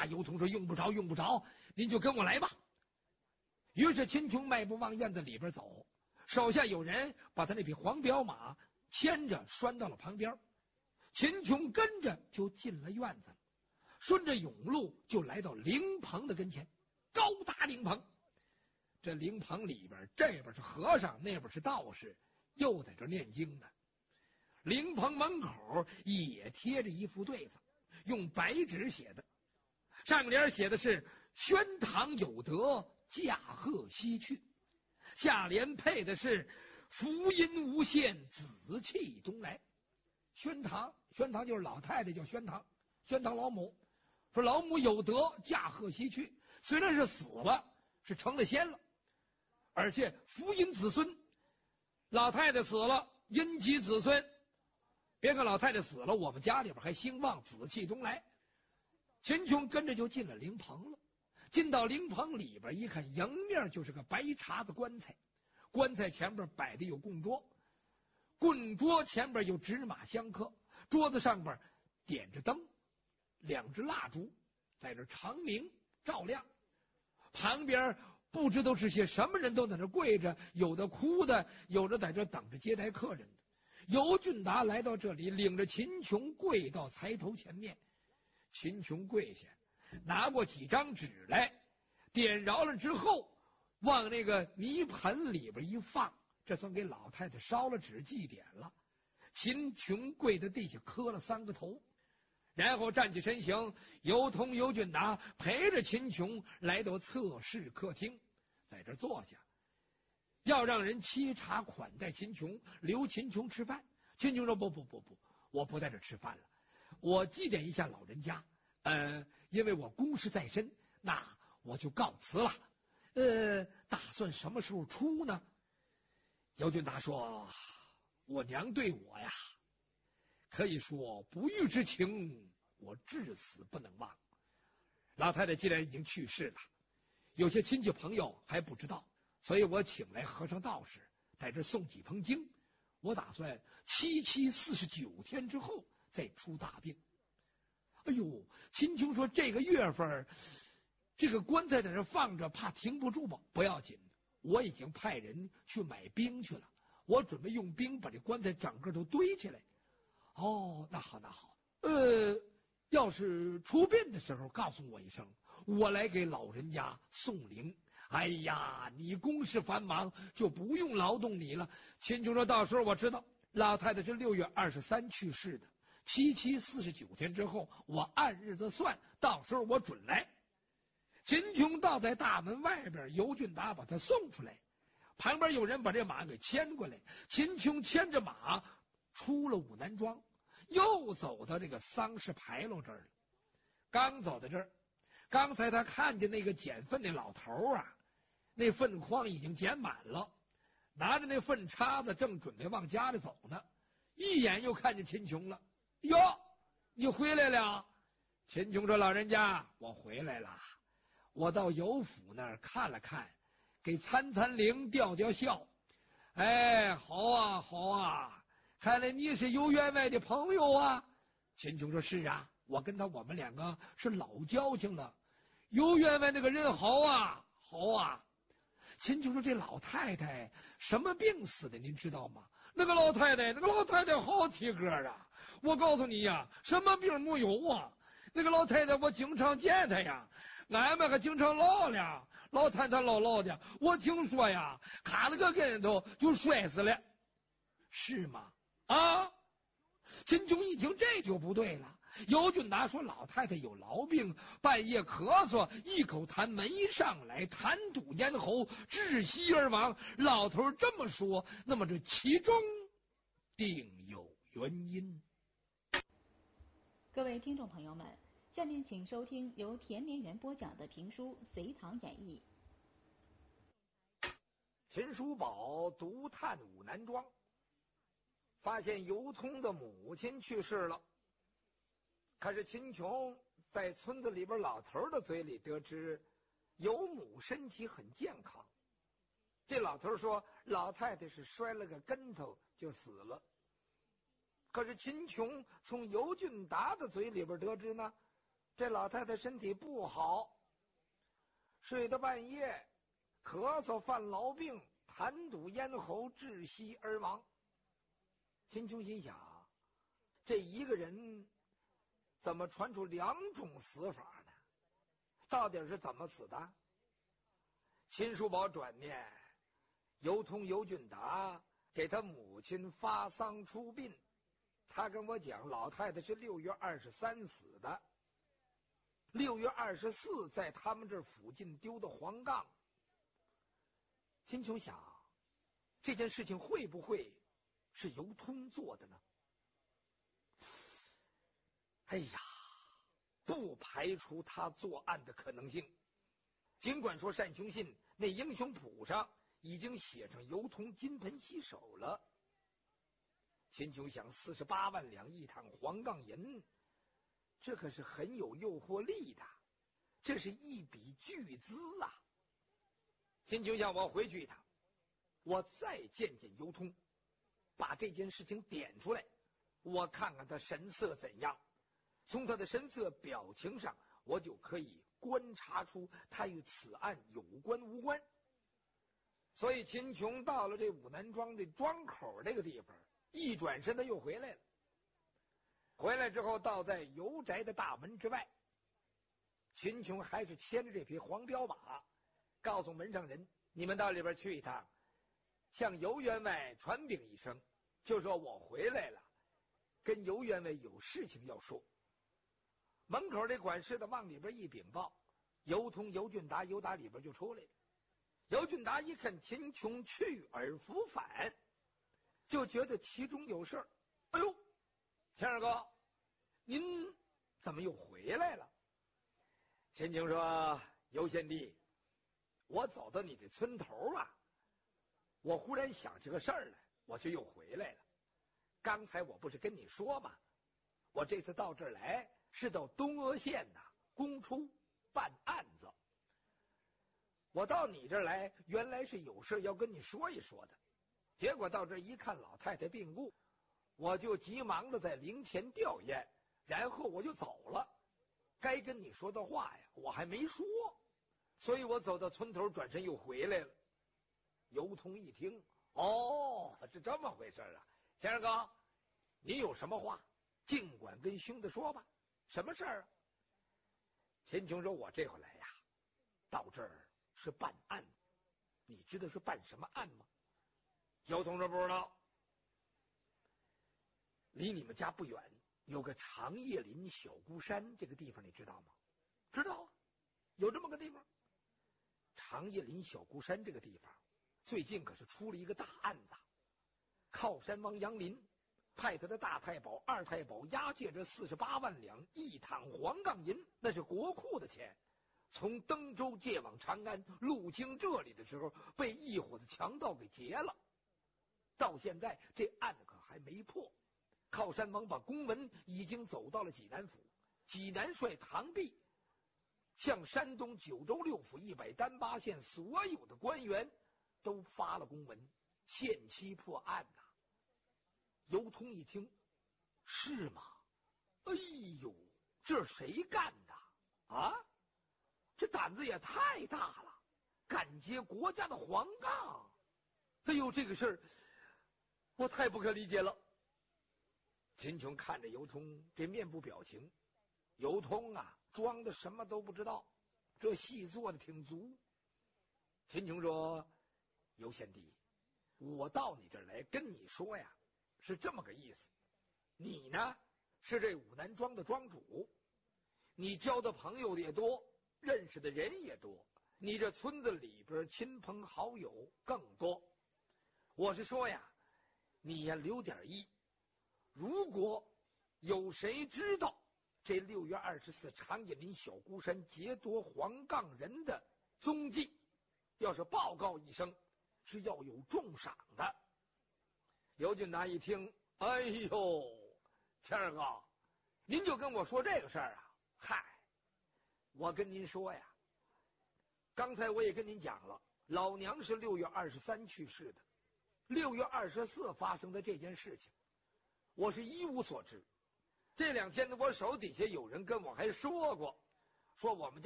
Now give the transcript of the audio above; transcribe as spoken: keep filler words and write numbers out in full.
尤通说用不着用不着，您就跟我来吧。于是秦琼迈步往院子里边走，手下有人把他那匹黄骠马牵着拴到了旁边，秦琼跟着就进了院子，顺着甬路就来到灵棚的跟前。高大灵棚，这灵棚里边这边是和尚，那边是道士，又在这念经呢。灵棚门口也贴着一副对子，用白纸写的，上联写的是宣堂有德，驾鹤西去，下联配的是福音无限，紫气东来。宣堂，宣堂就是老太太叫宣堂，宣堂老母说老母有德，驾鹤西去，虽然是死了，是成了仙了，而且福荫子孙，老太太死了，荫及子孙。别看老太太死了，我们家里边还兴旺，紫气东来。秦琼跟着就进了灵棚了，进到灵棚里边一看，迎面就是个白碴子棺材，棺材前边摆的有供桌，供桌前边有纸马香客，桌子上边点着灯，两只蜡烛在这长明照亮，旁边不知道是些什么人都在那跪着，有的哭的，有的在这等着接待客人的。尤俊达来到这里，领着秦琼跪到财头前面。秦琼跪下，拿过几张纸来，点着了之后，往那个泥盆里边一放，这算给老太太烧了纸祭典了。秦琼跪在地下磕了三个头，然后站起身形，尤通、尤俊达陪着秦琼来到侧室客厅，在这坐下，要让人沏茶款待秦琼，留秦琼吃饭。秦琼说不不不不，我不在这吃饭了，我祭奠一下老人家，呃，因为我公事在身，那我就告辞了。呃，打算什么时候出呢？尤俊达说，我娘对我呀，可以说不育之情，我至死不能忘。老太太既然已经去世了，有些亲戚朋友还不知道，所以我请来和尚道士在这诵几封经，我打算七七四十九天之后再出大病。哎呦，秦琼说这个月份这个棺材在这放着，怕停不住吧？不要紧，我已经派人去买冰去了，我准备用冰把这棺材整个都堆起来。哦，那好那好，呃，要是出殡的时候告诉我一声，我来给老人家送灵。哎呀，你公事繁忙，就不用劳动你了。秦琼说，到时候我知道，老太太是六月二十三去世的，七七四十九天之后，我按日子算，到时候我准来。秦琼倒在大门外边，尤俊达把他送出来，旁边有人把这马给牵过来。秦琼牵着马出了武南庄，又走到这个丧事牌楼这儿了。刚走到这儿，刚才他看见那个捡粪的老头啊，那粪筐已经捡满了，拿着那粪叉子正准备往家里走呢，一眼又看见秦琼了。哟，你回来了？秦琼说，老人家，我回来了，我到尤府那儿看了看，给参参灵吊吊孝。哎，好啊好啊，看来你是尤员外的朋友啊。秦琼说，是啊，我跟他我们两个是老交情了。尤员外那个人好啊好啊。秦琼说，这老太太什么病死的您知道吗？那个老太太那个老太太好体格啊，我告诉你呀，什么病没有啊。那个老太太我经常见她呀，俺们还经常唠了，老太太唠唠的，我听说呀，卡了个跟头就摔死了。是吗？啊，秦琼一听这就不对了。尤俊达说，老太太有痨病，半夜咳嗽，一口痰没上来，痰堵咽喉，窒息而亡。老头这么说，那么这其中定有原因。 各位听众朋友们，下面请收听由田连元播讲的评书《隋唐演义》。 秦叔宝独探武南庄，发现尤通的母亲去世了。可是秦琼在村子里边老头的嘴里得知，尤母身体很健康。这老头说，老太太是摔了个跟头就死了。可是秦琼从尤俊达的嘴里边得知呢， 这老太太身体不好，睡到半夜，咳嗽犯痨病，痰堵咽喉，窒息而亡。秦琼心想，这一个人怎么传出两种死法呢？到底是怎么死的？秦叔宝转念，尤通尤俊达给他母亲发丧出殡，他跟我讲，老太太是六月二十三死的，六月二十四在他们这附近丢的黄杠。秦琼想，这件事情会不会是尤通做的呢？哎呀，不排除他作案的可能性。尽管说单雄信那英雄谱上已经写上尤通金盆洗手了，秦琼想，四十八万两一趟黄杠银，这可是很有诱惑力的，这是一笔巨资啊！秦琼想，我回去一趟，我再见见尤通，把这件事情点出来，我看看他神色怎样。从他的神色表情上，我就可以观察出他与此案有关无关。所以秦琼到了这武南庄的庄口这个地方，一转身他又回来了。回来之后，倒在尤宅的大门之外，秦琼还是牵着这匹黄骠马，告诉门上人，你们到里边去一趟，向尤员外传禀一声，就说我回来了，跟尤员外有事情要说。门口这管事的往里边一禀报，尤通、尤俊达、尤达里边就出来了。尤俊达一看秦琼去而复返，就觉得其中有事儿。哎呦，钱二哥，您怎么又回来了？秦琼说，尤贤弟，我走到你这村头啊，我忽然想起个事儿来，我就又回来了。刚才我不是跟你说吗？我这次到这儿来是到东阿县的公出办案子，我到你这儿来原来是有事要跟你说一说的，结果到这一看老太太病故，我就急忙的在灵前吊唁，然后我就走了。该跟你说的话呀，我还没说，所以我走到村头，转身又回来了。尤通一听，哦，是这么回事啊，钱二哥，你有什么话尽管跟兄弟说吧，什么事儿啊？秦琼说，我这回来呀，到这儿是办案，你知道是办什么案吗？尤通说不知道。离你们家不远有个长叶林小孤山，这个地方你知道吗？知道啊，有这么个地方。长叶林小孤山这个地方最近可是出了一个大案子，靠山王杨林派他的大太保、二太保押解着四十八万两一躺黄杠银，那是国库的钱，从登州借往长安，路经这里的时候被一伙子强盗给劫了。到现在这案可还没破，靠山王把公文已经走到了济南府，济南帅唐弼向山东九州六府一百单八县所有的官员都发了公文，限期破案呐、啊。尤通一听，是吗？哎呦，这谁干的啊？这胆子也太大了，敢劫国家的黄杠！哎呦，这个事儿我太不可理解了。秦琼看着尤通这面部表情，尤通啊，装的什么都不知道，这戏做的挺足。秦琼说，尤贤弟，我到你这儿来跟你说呀，是这么个意思。你呢是这武南庄的庄主，你交的朋友也多，认识的人也多，你这村子里边亲朋好友更多。我是说呀，你呀留点意，如果有谁知道这六月二十四长叶林小孤山劫夺黄杠人的踪迹，要是报告一声，是要有重赏的。尤俊达一听，哎呦，谦儿哥，您就跟我说这个事儿啊？嗨，我跟您说呀，刚才我也跟您讲了，老娘是六月二十三去世的，六月二十四发生的这件事情，我是一无所知。 这两天呢，我手底下有人跟我还说过，说我们家